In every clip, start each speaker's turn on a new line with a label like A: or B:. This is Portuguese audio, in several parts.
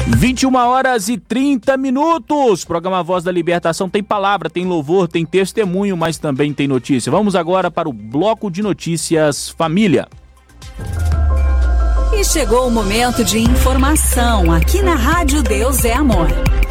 A: 21h30. Programa Voz da Libertação tem palavra, tem louvor, tem testemunho, mas também tem notícia. Vamos agora para o bloco de notícias família.
B: E chegou o momento de informação aqui na Rádio Deus é Amor.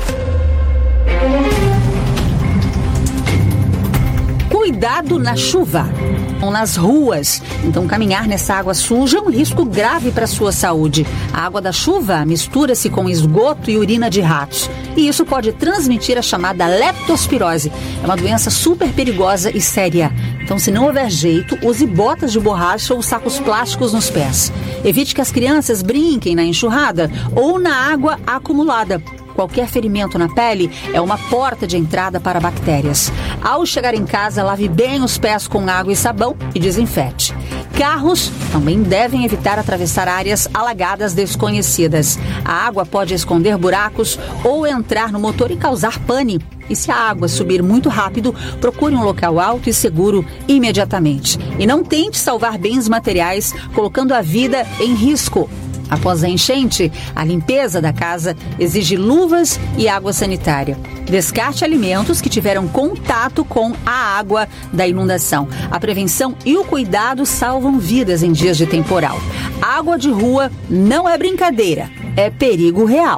B: Cuidado na chuva ou nas ruas. Então, caminhar nessa água suja é um risco grave para a sua saúde. A água da chuva mistura-se com esgoto e urina de ratos. E isso pode transmitir a chamada leptospirose. É uma doença super perigosa e séria. Então, se não houver jeito, use botas de borracha ou sacos plásticos nos pés. Evite que as crianças brinquem na enxurrada ou na água acumulada. Qualquer ferimento na pele é uma porta de entrada para bactérias. Ao chegar em casa, lave bem os pés com água e sabão e desinfete. Carros também devem evitar atravessar áreas alagadas desconhecidas. A água pode esconder buracos ou entrar no motor e causar pane. E se a água subir muito rápido, procure um local alto e seguro imediatamente. E não tente salvar bens materiais colocando a vida em risco. Após a enchente, a limpeza da casa exige luvas e água sanitária. Descarte alimentos que tiveram contato com a água da inundação. A prevenção e o cuidado salvam vidas em dias de temporal. Água de rua não é brincadeira, é perigo real.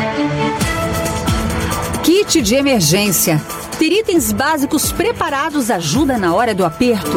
B: Kit de emergência. Ter itens básicos preparados ajuda na hora do aperto.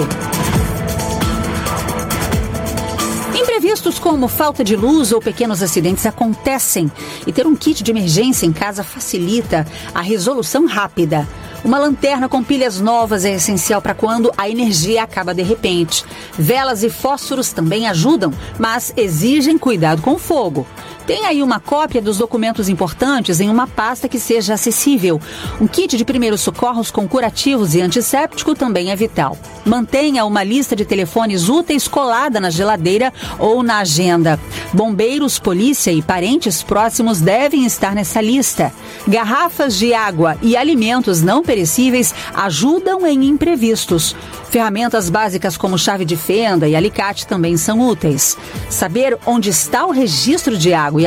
B: Imprevistos como falta de luz ou pequenos acidentes acontecem e ter um kit de emergência em casa facilita a resolução rápida. Uma lanterna com pilhas novas é essencial para quando a energia acaba de repente. Velas e fósforos também ajudam, mas exigem cuidado com o fogo. Tenha aí uma cópia dos documentos importantes em uma pasta que seja acessível. Um kit de primeiros socorros com curativos e antisséptico também é vital. Mantenha uma lista de telefones úteis colada na geladeira ou na agenda. Bombeiros, polícia e parentes próximos devem estar nessa lista. Garrafas de água e alimentos não perecíveis ajudam em imprevistos. Ferramentas básicas como chave de fenda e alicate também são úteis. Saber onde está o registro de água e